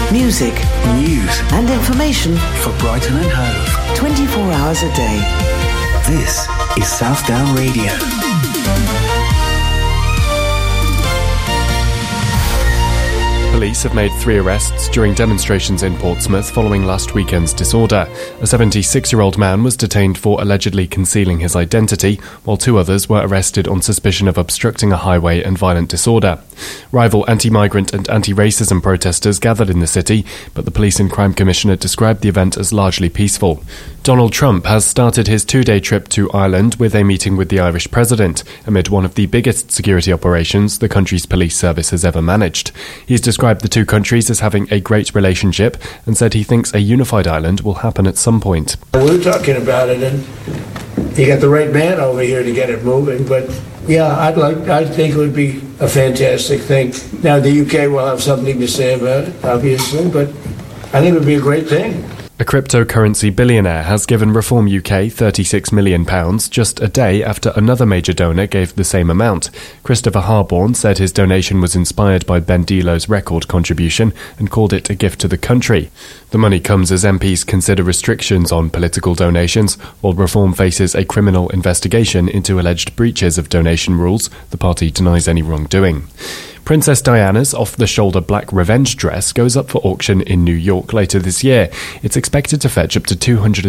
music, news and information for Brighton and Hove. 24 hours a day. This is Southdown Radio. Police have made 3 arrests during demonstrations in Portsmouth following last weekend's disorder. A 76-year-old man was detained for allegedly concealing his identity, while 2 others were arrested on suspicion of obstructing a highway and violent disorder. Rival anti-migrant and anti-racism protesters gathered in the city, but the Police and Crime Commissioner described the event as largely peaceful. Donald Trump has started his 2-day trip to Ireland with a meeting with the Irish president, amid one of the biggest security operations the country's police service has ever managed. He's described the 2 countries as having a great relationship and said he thinks a unified Ireland will happen at some point. We're talking about it, and you got the right man over here to get it moving, but yeah, I think it would be a fantastic thing. Now, the UK will have something to say about it, obviously, but I think it would be a great thing. A cryptocurrency billionaire has given Reform UK £36 million just a day after another major donor gave the same amount. Christopher Harborne said his donation was inspired by Ben Delo's record contribution and called it a gift to the country. The money comes as MPs consider restrictions on political donations, while Reform faces a criminal investigation into alleged breaches of donation rules. The party denies any wrongdoing. Princess Diana's off-the-shoulder black revenge dress goes up for auction in New York later this year. It's expected to fetch up to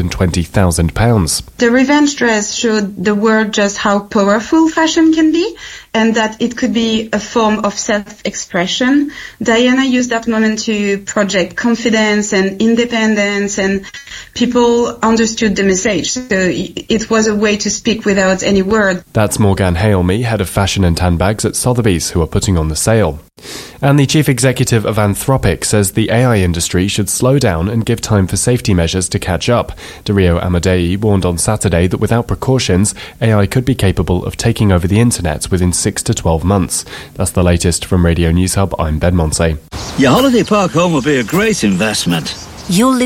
£220,000. The revenge dress showed the world just how powerful fashion can be, and that it could be a form of self-expression. Diana used that moment to project confidence and independence, and people understood the message. So it was a way to speak without any word. That's Morgan Halemy, head of fashion and handbags at Sotheby's, who are putting on the sale. And the chief executive of Anthropic says the AI industry should slow down and give time for safety measures to catch up. Dario Amodei warned on Saturday that without precautions, AI could be capable of taking over the internet within 6 to 12 months. That's the latest from Radio News Hub. I'm Ben Monsey. Your holiday park home will be a great investment. You'll live